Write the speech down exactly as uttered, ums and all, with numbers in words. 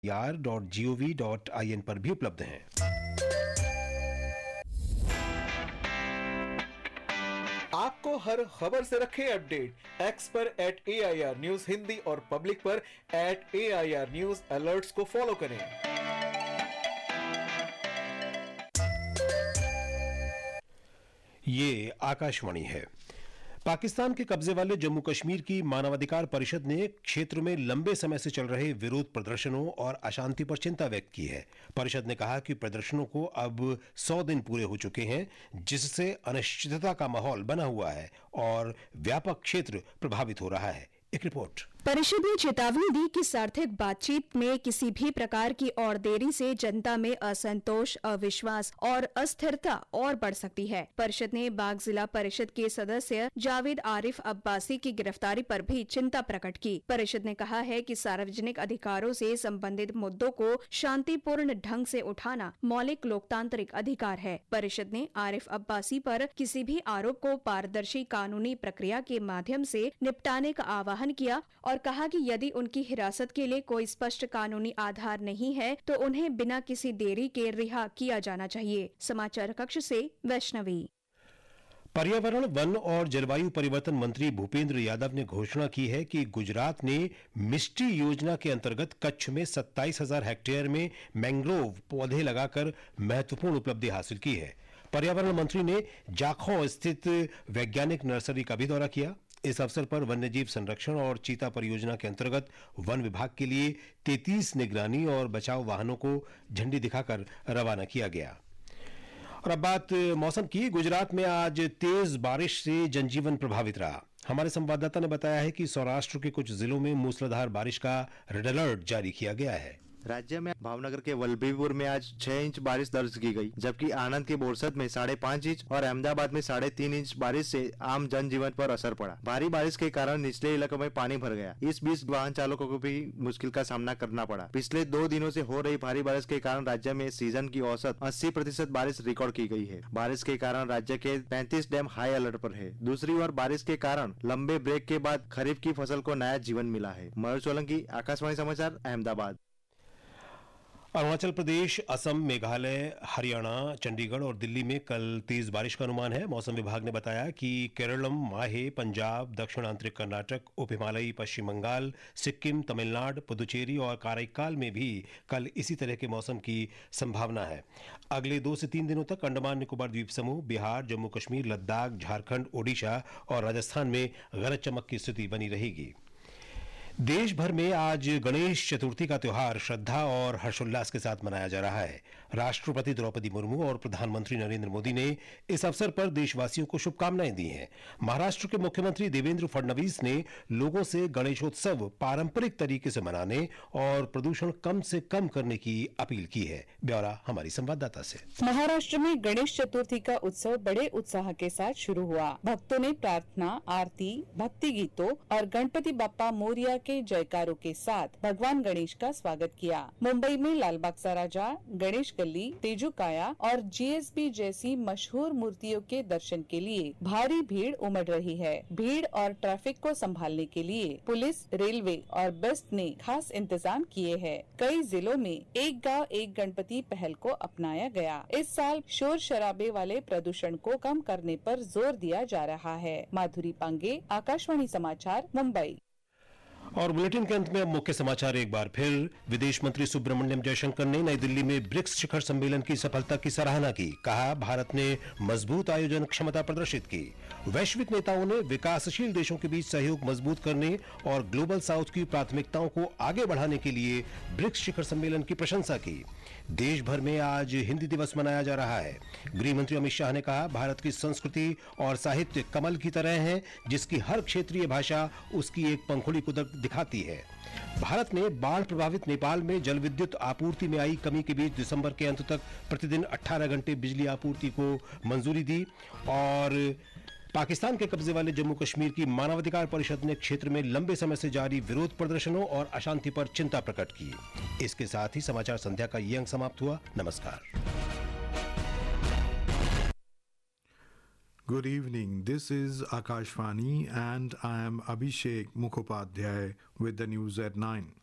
R dot G O V dot I N पर भी उपलब्ध हैं। आपको हर खबर से रखे अपडेट। एक्स पर eight A I R news Hindi और पब्लिक पर eight A I R news alerts को फॉलो करें। ये आकाशवाणी है। पाकिस्तान के कब्जे वाले जम्मू कश्मीर की मानवाधिकार परिषद ने क्षेत्र में लंबे समय से चल रहे विरोध प्रदर्शनों और अशांति पर चिंता व्यक्त की है। परिषद ने कहा कि प्रदर्शनों को अब सौ दिन पूरे हो चुके हैं, जिससे अनिश्चितता का माहौल बना हुआ है और व्यापक क्षेत्र प्रभावित हो रहा है। एक रिपोर्ट। परिषद ने चेतावनी दी कि सार्थक बातचीत में किसी भी प्रकार की और देरी से जनता में असंतोष, अविश्वास और अस्थिरता और बढ़ सकती है। परिषद ने बाग जिला परिषद के सदस्य जावेद आरिफ अब्बासी की गिरफ्तारी पर भी चिंता प्रकट की। परिषद ने कहा है कि सार्वजनिक अधिकारों से संबंधित मुद्दों को शांतिपूर्ण ढंग से उठाना मौलिक लोकतांत्रिक अधिकार है। परिषद ने आरिफ अब्बासी पर किसी भी आरोप को पारदर्शी कानूनी प्रक्रिया के माध्यम से निपटाने का आह्वान किया और कहा कि यदि उनकी हिरासत के लिए कोई स्पष्ट कानूनी आधार नहीं है तो उन्हें बिना किसी देरी के रिहा किया जाना चाहिए। समाचार कक्ष से वैष्णवी। पर्यावरण, वन और जलवायु परिवर्तन मंत्री भूपेंद्र यादव ने घोषणा की है कि गुजरात ने मिस्टी योजना के अंतर्गत कच्छ में सत्ताईस हजार हेक्टेयर में मैंग्रोव पौधे लगाकर महत्वपूर्ण उपलब्धि हासिल की है। पर्यावरण मंत्री ने जाखौ स्थित वैज्ञानिक नर्सरी का भी दौरा किया। इस अवसर पर वन्यजीव संरक्षण और चीता परियोजना के अंतर्गत वन विभाग के लिए तैंतीस निगरानी और बचाव वाहनों को झंडी दिखाकर रवाना किया गया। और अब बात मौसम की। गुजरात में आज तेज बारिश से जनजीवन प्रभावित रहा। हमारे संवाददाता ने बताया है कि सौराष्ट्र के कुछ जिलों में मूसलाधार बारिश का रेड अलर्ट जारी किया गया है। राज्य में भावनगर के वल्लभीपुर में आज छह इंच बारिश दर्ज की गई, जबकि आनंद के बोरसद में साढ़े पाँच इंच और अहमदाबाद में साढ़े तीन इंच बारिश से आम जनजीवन पर असर पड़ा। भारी बारिश के कारण निचले इलाकों में पानी भर गया। इस बीच वाहन चालकों को भी मुश्किल का सामना करना पड़ा। पिछले दो दिनों से हो रही भारी बारिश के कारण राज्य में सीजन की औसत अस्सी प्रतिशत बारिश रिकॉर्ड की गई है। बारिश के कारण राज्य के पैंतीस डैम हाई अलर्ट पर है। दूसरी ओर बारिश के कारण लंबे ब्रेक के बाद खरीफ की फसल को नया जीवन मिला है। मयूर सोलंकी, आकाशवाणी समाचार, अहमदाबाद। अरुणाचल प्रदेश, असम, मेघालय, हरियाणा, चंडीगढ़ और दिल्ली में कल तेज बारिश का अनुमान है। मौसम विभाग ने बताया कि केरलम, माहे, पंजाब, दक्षिण आंतरिक कर्नाटक, उप हिमालयी पश्चिम बंगाल, सिक्किम, तमिलनाडु, पुदुचेरी और काराइकाल में भी कल इसी तरह के मौसम की संभावना है। अगले दो से तीन दिनों तक अंडमान निकोबार द्वीप समूह, बिहार, जम्मू कश्मीर, लद्दाख, झारखंड, ओडिशा और राजस्थान में गरज चमक की स्थिति बनी रहेगी। देश भर में आज गणेश चतुर्थी का त्योहार श्रद्धा और हर्षोल्लास के साथ मनाया जा रहा है। राष्ट्रपति द्रौपदी मुर्मू और प्रधानमंत्री नरेंद्र मोदी ने इस अवसर पर देशवासियों को शुभकामनाएं दी हैं। महाराष्ट्र के मुख्यमंत्री देवेंद्र फडणवीस ने लोगों से गणेशोत्सव पारंपरिक तरीके से मनाने और प्रदूषण कम से कम करने की अपील की है। ब्यौरा हमारी संवाददाता से। महाराष्ट्र में गणेश चतुर्थी का उत्सव बड़े उत्साह के साथ शुरू हुआ। भक्तों ने प्रार्थना, आरती, भक्ति गीतों और गणपति बप्पा मोरिया के जयकारों के साथ भगवान गणेश का स्वागत किया। मुंबई में लालबाग सा राजा, गणेश गली, तेजुकाया और जी एस बी जैसी मशहूर मूर्तियों के दर्शन के लिए भारी भीड़ उमड़ रही है। भीड़ और ट्रैफिक को संभालने के लिए पुलिस, रेलवे और बेस्ट ने खास इंतजाम किए हैं। कई जिलों में एक गांव एक गणपति पहल को अपनाया गया। इस साल शोर शराबे वाले प्रदूषण को कम करने पर जोर दिया जा रहा है। माधुरी पांगे, आकाशवाणी समाचार, मुंबई। और बुलेटिन के अंत में अब मुख्य समाचार एक बार फिर। विदेश मंत्री सुब्रमण्यम जयशंकर ने नई दिल्ली में ब्रिक्स शिखर सम्मेलन की सफलता की सराहना की। कहा, भारत ने मजबूत आयोजन क्षमता प्रदर्शित की। वैश्विक नेताओं ने विकासशील देशों के बीच सहयोग मजबूत करने और ग्लोबल साउथ की प्राथमिकताओं को आगे बढ़ाने के लिए ब्रिक्स शिखर सम्मेलन की प्रशंसा की। देश भर में आज हिंदी दिवस मनाया जा रहा है। गृह मंत्री अमित शाह ने कहा, भारत की संस्कृति और साहित्य कमल की तरह है, जिसकी हर क्षेत्रीय भाषा उसकी एक पंखुड़ी को दिखाती है। भारत ने बाढ़ प्रभावित नेपाल में जल विद्युत आपूर्ति में आई कमी के बीच दिसंबर के अंत तक प्रतिदिन अठारह घंटे बिजली आपूर्ति को मंजूरी दी। और पाकिस्तान के कब्जे वाले जम्मू कश्मीर की मानवाधिकार परिषद ने क्षेत्र में लंबे समय से जारी विरोध प्रदर्शनों और अशांति पर चिंता प्रकट की। इसके साथ ही समाचार संध्या का ये अंक समाप्त हुआ। नमस्कार। Good evening. This is Akashvani and I am Abhishek Mukhopadhyay with the news at nine.